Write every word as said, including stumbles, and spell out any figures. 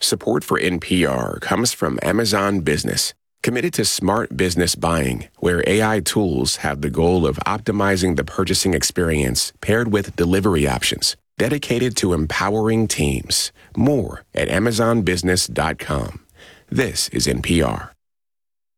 Support for N P R comes from Amazon Business, committed to smart business buying, where A I tools have the goal of optimizing the purchasing experience paired with delivery options, dedicated to empowering teams. More at amazon business dot com. This is N P R.